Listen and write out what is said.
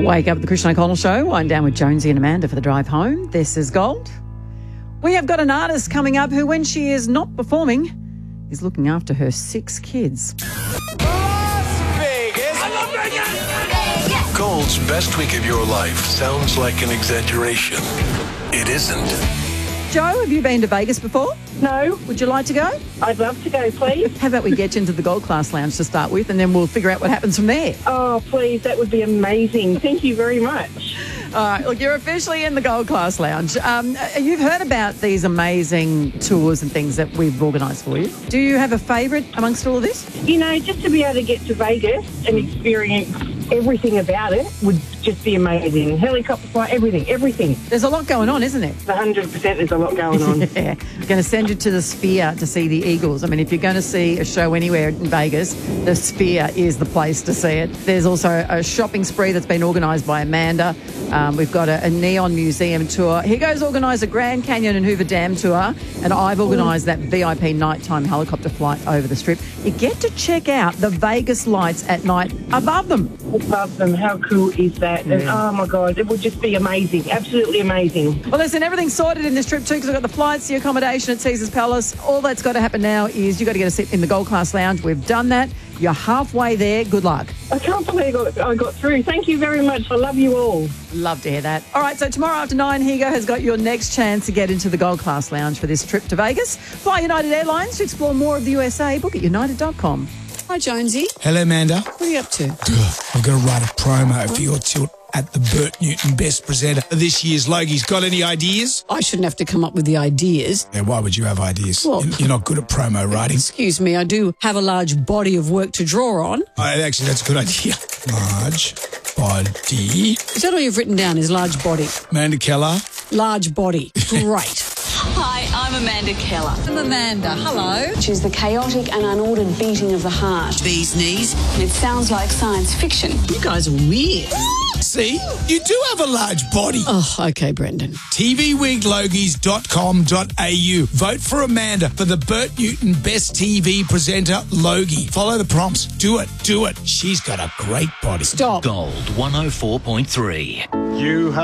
Wake up at the Christian O'Connell Show. Wind down with Jonesy and Amanda for the drive home. This is Gold. We have got an artist coming up who, when she is not performing, is looking after her 6 kids. Gold's best week of your life sounds like an exaggeration. It isn't. Joe, have you been to Vegas before? No. Would you like to go? I'd love to go, please. How about we get you into the Gold Class Lounge to start with, and then we'll figure out what happens from there. Oh, please, that would be amazing. Thank you very much. All right, look, you're officially in the Gold Class Lounge. You've heard about these amazing tours and things that we've organised for you. Do you have a favourite amongst all of this? You know, just to be able to get to Vegas and experience everything about it would just be amazing. Helicopter flight, everything. There's a lot going on, isn't there? 100% there's a lot going on. Yeah. I'm going to send you to the Sphere to see the Eagles. I mean, if you're going to see a show anywhere in Vegas, the Sphere is the place to see it. There's also a shopping spree that's been organised by Amanda. We've got a Neon Museum tour. Higo's organised a Grand Canyon and Hoover Dam tour, and I've organised that VIP nighttime helicopter flight over the Strip. You get to check out the Vegas lights at night above them. Above them, how cool is that? Yeah. And oh my God, it would just be amazing, absolutely amazing. Well, listen, everything's sorted in this trip too, because I've got the flights, the accommodation at Caesars Palace. All that's got to happen now is you've got to get a sit in the Gold Class Lounge. We've done that. You're halfway there. Good luck. I can't believe I got through. Thank you very much. I love you all. Love to hear that. All right, so tomorrow after 9, Higo has got your next chance to get into the Gold Class Lounge for this trip to Vegas. Fly United Airlines to explore more of the USA. Book at united.com. Hi, Jonesy. Hello, Amanda. What are you up to? I've got to write a promo for your tilt at the Bert Newton Best Presenter of this year's Logie's. Got any ideas? I shouldn't have to come up with the ideas. Yeah, why would you have ideas? Well- You're not good at promo writing. Excuse me, I do have a large body of work to draw on. Actually, that's a good idea. Large body. Is that all you've written down, is large body? Amanda Keller. Large body. Great. Hi, I'm Amanda Keller. I'm Amanda. Hello. She's the chaotic and unordered beating of the heart. These knees. It sounds like science fiction. You guys are weird. See, you do have a large body. Oh, okay, Brendan. TVWeekLogies.com.au. Vote for Amanda for the Bert Newton Best TV Presenter Logie. Follow the prompts. Do it. She's got a great body. Stop. Gold 104.3. You